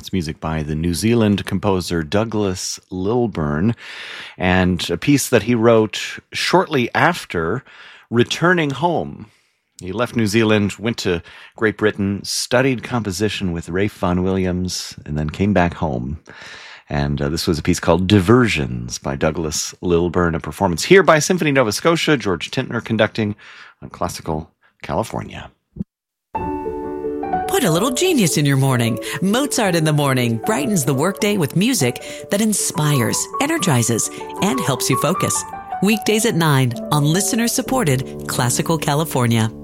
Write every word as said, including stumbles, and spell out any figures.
That's music by the New Zealand composer Douglas Lilburn, and a piece that he wrote shortly after returning home. He left New Zealand, went to Great Britain, studied composition with Ralph Vaughan Williams, and then came back home. And uh, this was a piece called Diversions by Douglas Lilburn, a performance here by Symphony Nova Scotia, George Tintner conducting on Classical California. Put a little genius in your morning. Mozart in the Morning brightens the workday with music that inspires, energizes, and helps you focus. Weekdays at nine on listener-supported Classical California.